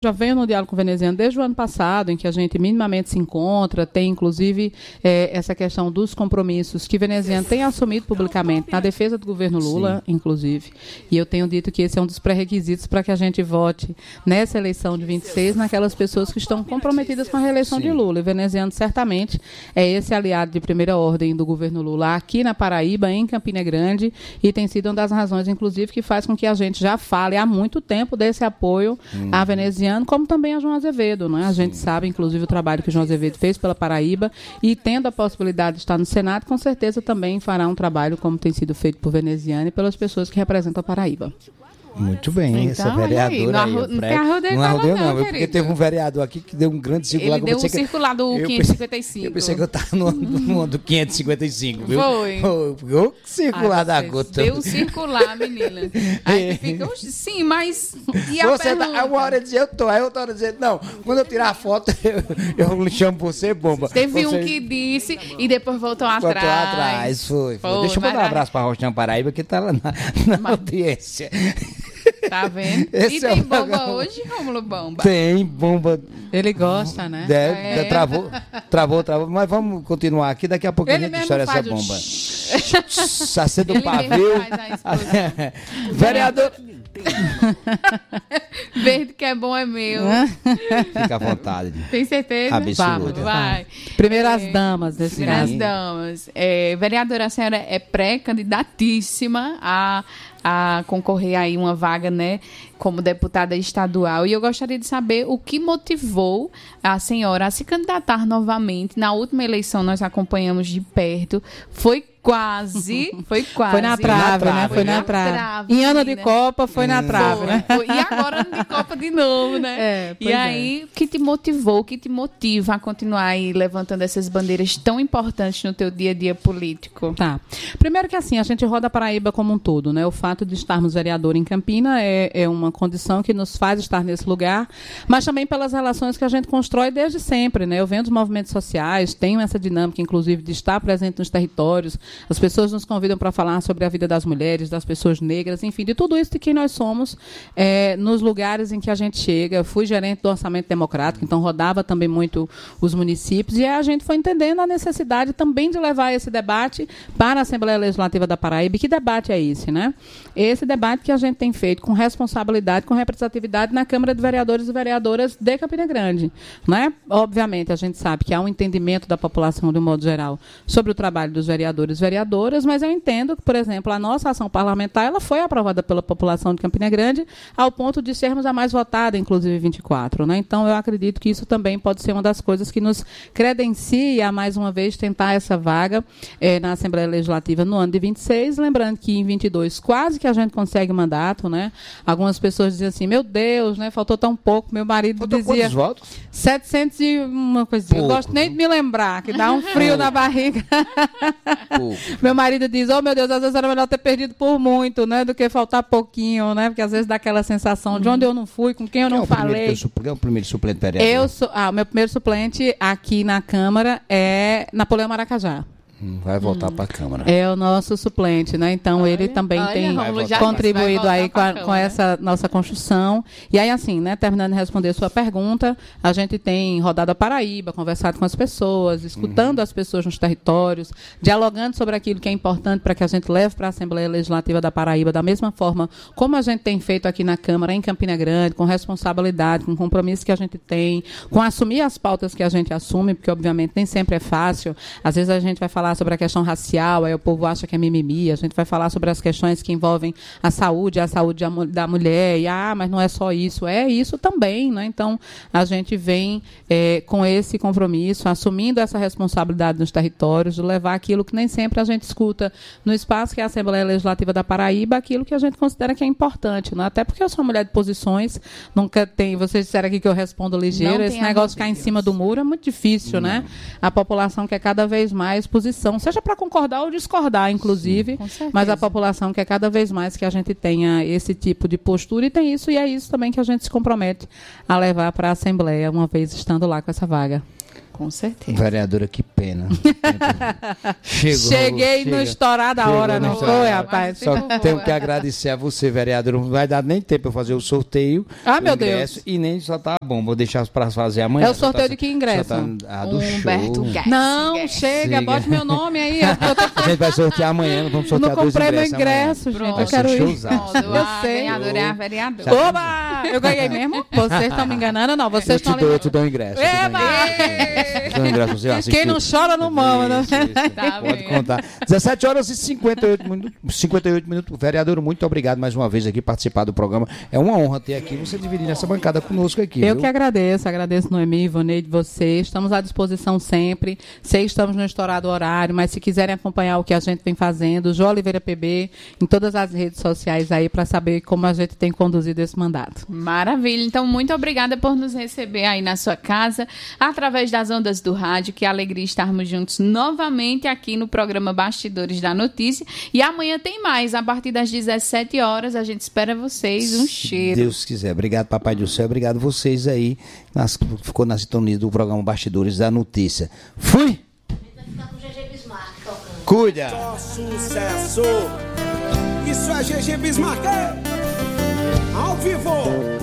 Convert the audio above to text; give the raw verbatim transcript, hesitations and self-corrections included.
já venho no diálogo com o veneziano desde o ano passado, em que a gente minimamente se encontra, tem inclusive é, essa questão dos compromissos que o veneziano tem assumido publicamente na defesa do governo Lula, Sim. inclusive, e eu tenho dito que esse é um dos pré-requisitos para que a gente vote nessa eleição de vinte e seis naquelas pessoas que estão comprometidas com a reeleição Sim. de Lula. E o veneziano certamente é esse aliado de primeira ordem do governo Lula aqui na Paraíba, em Campina Grande, e tem sido uma das razões, inclusive, que faz com que a gente já fale há muito tempo desse apoio hum. a veneziano, como também a João Azevedo. Né? A gente Sim. sabe, inclusive, o trabalho que o João Azevedo fez pela Paraíba, e tendo a possibilidade de estar no Senado, com certeza também fará um trabalho como tem sido feito por veneziano e pelas pessoas que representam a Paraíba. Muito bem, então, essa vereadora aí. Não, aí, não arrudei não, arrudei não, não porque teve um vereador aqui que deu um grande circular. Ele deu um circular do quinhentos e cinquenta e cinco. Eu pensei que eu estava no, no do quinhentos e cinquenta e cinco, viu? Foi. O circular Ai, da gota. Deu um circular, menina. Aí fica, sim, mas e a você tá, uma hora dizia eu tô, aí outra hora dizia não, quando eu tirar a foto eu, eu chamo você, bomba. Teve você... um que disse e depois voltou atrás. Voltou atrás, foi. foi. foi Deixa eu mandar um abraço para a Roxinha Paraíba que tá lá na, na mas... audiência. Tá vendo? Esse e tem é bomba o... hoje, Rômulo Bomba? Tem bomba. Ele gosta, né? É, é. Travou, travou, travou. Mas vamos continuar aqui. Daqui a pouco Ele a gente estoura essa bomba. O... Acenda o pavio. Vereador. Verde que é bom é meu. Fica à vontade. Tem certeza? Absoluta. Vai. Primeiras é, damas desse Primeiras damas. É, vereadora, a senhora é pré-candidatíssima a, a concorrer aí uma vaga, né, como deputada estadual. E eu gostaria de saber o que motivou a senhora a se candidatar novamente. Na última eleição nós acompanhamos de perto. Foi quase, foi quase. Foi na trave, na né? Foi, foi na, na trave. trave. Em ano de Copa, foi na trave, né? Foi. E agora ano de Copa de novo, né? É, e aí, o é. que te motivou, o que te motiva a continuar aí levantando essas bandeiras tão importantes no teu dia a dia político? Tá. Primeiro que assim, a gente roda a Paraíba como um todo, né? O fato de estarmos vereador em Campina é, é uma condição que nos faz estar nesse lugar, mas também pelas relações que a gente constrói desde sempre, né? Eu venho dos movimentos sociais, tenho essa dinâmica, inclusive, de estar presente nos territórios. As pessoas nos convidam para falar sobre a vida das mulheres, das pessoas negras, enfim, de tudo isso de quem nós somos é, nos lugares em que a gente chega. Eu fui gerente do Orçamento Democrático, então rodava também muito os municípios, e a gente foi entendendo a necessidade também de levar esse debate para a Assembleia Legislativa da Paraíba. E que debate é esse, né? Esse debate que a gente tem feito com responsabilidade, com representatividade na Câmara de Vereadores e Vereadoras de Campina Grande, né? Obviamente, a gente sabe que há um entendimento da população, de um modo geral, sobre o trabalho dos vereadores e vereadoras, mas eu entendo que, por exemplo, a nossa ação parlamentar ela foi aprovada pela população de Campina Grande ao ponto de sermos a mais votada, inclusive vinte e quatro. Né? Então, eu acredito que isso também pode ser uma das coisas que nos credencia a, mais uma vez, tentar essa vaga eh, na Assembleia Legislativa no ano de vinte e seis. Lembrando que em vinte e dois quase que a gente consegue mandato. Né? Algumas pessoas diziam assim, meu Deus, né? Faltou tão pouco. Meu marido Faltou dizia... quantos votos? setecentos e uma coisinha. Eu gosto nem de me lembrar, que dá um frio na barriga. Meu marido diz, oh meu Deus, às vezes era melhor ter perdido por muito, né, do que faltar pouquinho, né, porque às vezes dá aquela sensação de onde eu não fui, com quem eu quem não é falei. Quem é o primeiro suplente vereador? Eu sou, ah, o meu primeiro suplente aqui na Câmara é Napoleão Maracajá. Vai voltar hum. para a Câmara. É o nosso suplente, né? Então, olha, ele também olha, tem contribuído aí com, a, com essa nossa construção. E aí, assim, né? Terminando de responder a sua pergunta, a gente tem rodado a Paraíba, conversado com as pessoas, escutando uhum. as pessoas nos territórios, dialogando sobre aquilo que é importante para que a gente leve para a Assembleia Legislativa da Paraíba, da mesma forma como a gente tem feito aqui na Câmara, em Campina Grande, com responsabilidade, com compromisso que a gente tem, com assumir as pautas que a gente assume, porque, obviamente, nem sempre é fácil. Às vezes a gente vai falar sobre a questão racial, aí o povo acha que é mimimi, a gente vai falar sobre as questões que envolvem a saúde, a saúde da mulher, e ah, mas não é só isso, é isso também, né? Então, a gente vem é, com esse compromisso, assumindo essa responsabilidade nos territórios, de levar aquilo que nem sempre a gente escuta no espaço que é a Assembleia Legislativa da Paraíba, aquilo que a gente considera que é importante, né? Até porque eu sou mulher de posições, nunca tem, vocês disseram aqui que eu respondo ligeiro, esse negócio de ficar em cima do muro é muito difícil, não. né? A população quer cada vez mais posição, seja para concordar ou discordar, inclusive, Sim, mas a população quer cada vez mais que a gente tenha esse tipo de postura, e tem isso, e é isso também que a gente se compromete a levar para a Assembleia, uma vez estando lá com essa vaga. Com certeza. Vereadora, que pena. Chegou, Cheguei chega, no estourar da hora, não foi, rapaz? Só tenho que agradecer a você, vereadora. Não vai dar nem tempo eu fazer o sorteio. Ah, meu Deus. E nem só tá bom. Vou deixar para fazer amanhã. É o sorteio tá, de que ingresso? Tá, ah, do Humberto show. Guess. Não, chega, chega, bote meu nome aí. Eu, eu tô... A gente vai sortear amanhã, não vamos sortear dois ingressos. Eu não comprei meu ingresso, amanhã. gente. Eu quero ir. Eu a sei. Vereadora é a vereadora. Oba! Eu ganhei mesmo? Vocês estão me enganando? Não, vocês estão ligando. Eu te dou o ingresso. Eba! Dou ingresso, você assistiu. Quem não chora não mama, né? Tá pode contar. dezessete horas e cinquenta e oito minutos. cinquenta e oito minutos. Vereador, muito obrigado mais uma vez aqui participar do programa. É uma honra ter aqui você dividir nessa bancada conosco aqui. Eu viu? que agradeço, agradeço Noemi, Ivoneide, você. Estamos à disposição sempre. Sei que estamos no estourado horário, mas se quiserem acompanhar o que a gente vem fazendo, Jó Oliveira P B, em todas as redes sociais aí, para saber como a gente tem conduzido esse mandato. Maravilha. Então, muito obrigada por nos receber aí na sua casa, através das ondas do rádio. Que alegria estarmos juntos novamente aqui no programa Bastidores da Notícia. E amanhã tem mais, a partir das dezessete horas. A gente espera vocês. Um cheiro. Se Deus quiser. Obrigado, Papai do Céu. Obrigado vocês aí. Nas, ficou na sintonia do programa Bastidores da Notícia. Fui! Cuida! Só sucesso! Isso é G G Bismarck! Ao vivo!